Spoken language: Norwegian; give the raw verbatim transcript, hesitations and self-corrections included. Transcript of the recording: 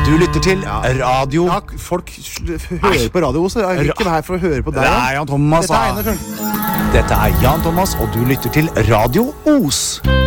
Du lytter til Radio Ja, folk sl- hører på Radio Os. Jeg er ikke her for å høre på deg. Det er Jan Thomas. Dette er Einar Skjønn. Dette er Jan Thomas, og du lytter til Radio Os.